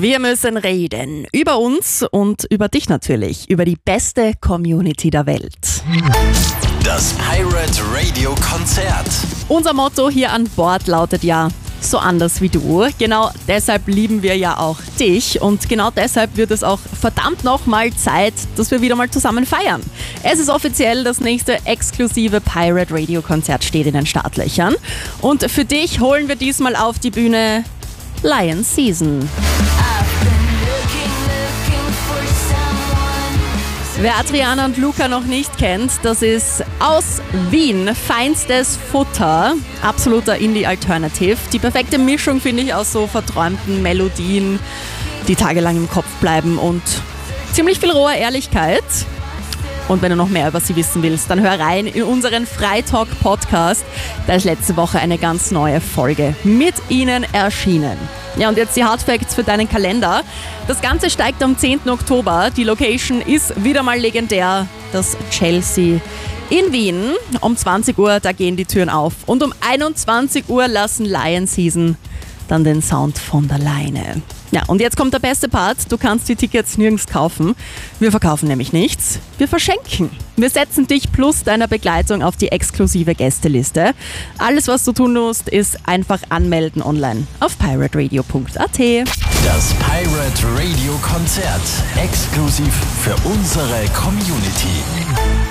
Wir müssen reden über uns und über dich natürlich, über die beste Community der Welt. Das Pirate Radio Konzert. Unser Motto hier an Bord lautet ja, so anders wie du. Genau deshalb lieben wir ja auch dich und genau deshalb wird es auch verdammt nochmal Zeit, dass wir wieder mal zusammen feiern. Es ist offiziell, das nächste exklusive Pirate Radio Konzert steht in den Startlöchern und für dich holen wir diesmal auf die Bühne Lion Season. Wer Adriana und Luca noch nicht kennt, das ist aus Wien, feinstes Futter, absoluter Indie-Alternative. Die perfekte Mischung, finde ich, aus so verträumten Melodien, die tagelang im Kopf bleiben und ziemlich viel roher Ehrlichkeit. Und wenn du noch mehr über sie wissen willst, dann hör rein in unseren Freitalk-Podcast. Da ist letzte Woche eine ganz neue Folge mit ihnen erschienen. Ja, und jetzt die Hardfacts für deinen Kalender. Das Ganze steigt am 10. Oktober. Die Location ist wieder mal legendär. Das Chelsea in Wien. Um 20 Uhr, da gehen die Türen auf. Und um 21 Uhr lassen Lion Season dann den Sound von der Leine. Ja, und jetzt kommt der beste Part. Du kannst die Tickets nirgends kaufen. Wir verkaufen nämlich nichts. Wir verschenken. Wir setzen dich plus deiner Begleitung auf die exklusive Gästeliste. Alles, was du tun musst, ist einfach anmelden online auf pirateradio.at. Das Pirate Radio Konzert. Exklusiv für unsere Community.